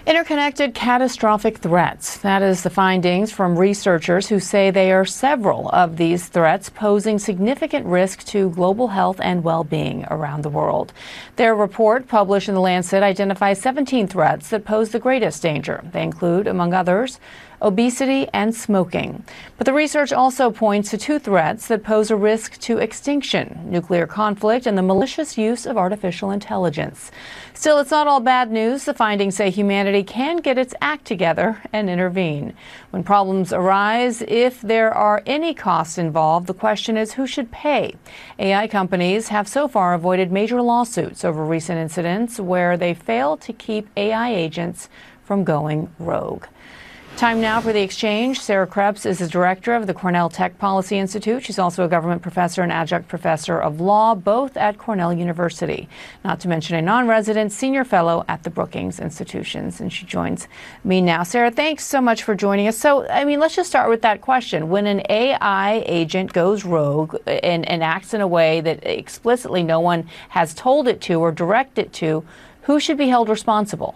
Interconnected catastrophic threats. That is the findings from researchers who say there are several of these threats posing significant risk to global health and well-being around the world. Their report, published in The Lancet, identifies 17 threats that pose the greatest danger. They include, among others, obesity and smoking. But the research also points to 2 threats that pose a risk to extinction: nuclear conflict and the malicious use of artificial intelligence. Still, it's not all bad news. The findings say humanity can get its act together and intervene. When problems arise, if there are any costs involved, the question is who should pay. AI companies have so far avoided major lawsuits over recent incidents where they failed to keep AI agents from going rogue. Time now for The Exchange. Sarah Krebs is the director of the Cornell Tech Policy Institute. She's also a government professor and adjunct professor of law, both at Cornell University, not to mention a non-resident senior fellow at the Brookings Institutions. And she joins me now. Sarah, thanks so much for joining us. So, let's just start with that question. When an AI agent goes rogue and acts in a way that explicitly no one has told it to or directed it to, who should be held responsible?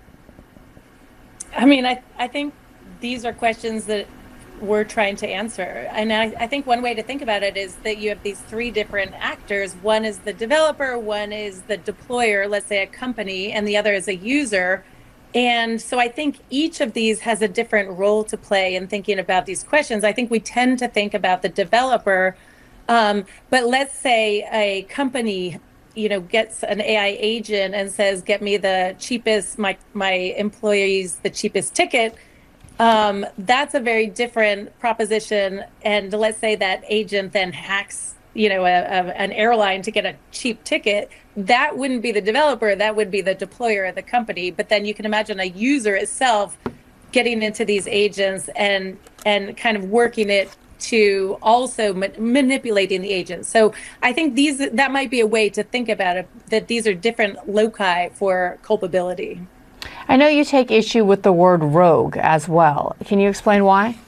I think these are questions that we're trying to answer. And I think one way to think about it is that you have these 3 different actors. One is the developer, one is the deployer, let's say a company, and the other is a user. And so I think each of these has a different role to play in thinking about these questions. I think we tend to think about the developer, but let's say a company gets an AI agent and says, get me the cheapest, my employees, the cheapest ticket. That's a very different proposition. And let's say that agent then hacks, an airline to get a cheap ticket. That wouldn't be the developer. That would be the deployer of the company. But then you can imagine a user itself getting into these agents and kind of working it to also manipulating the agents. So I think that might be a way to think about it, that these are different loci for culpability. I know you take issue with the word rogue as well. Can you explain why?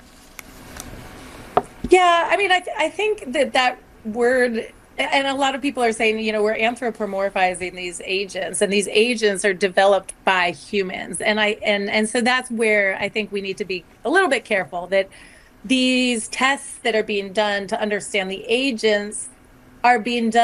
Yeah, I think that word, and a lot of people are saying, we're anthropomorphizing these agents, and these agents are developed by humans. And so that's where I think we need to be a little bit careful that these tests that are being done to understand the agents are being done